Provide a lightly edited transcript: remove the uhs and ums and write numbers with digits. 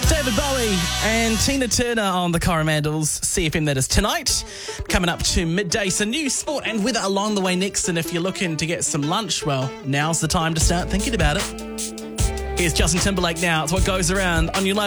David Bowie and Tina Turner on the Coromandels CFM. That is tonight. Coming up to midday, some news, sport and weather along the way next. And if you're looking to get some lunch, well, now's the time to start thinking about it. Here's Justin Timberlake now. It's what goes around on your live.